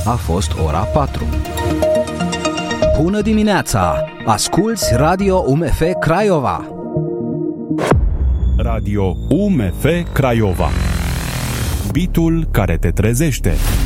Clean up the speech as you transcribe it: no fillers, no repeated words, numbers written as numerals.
a fost ora 4. Bună dimineața! Asculți Radio UMF Craiova! Radio UMF Craiova. Bitul care te trezește.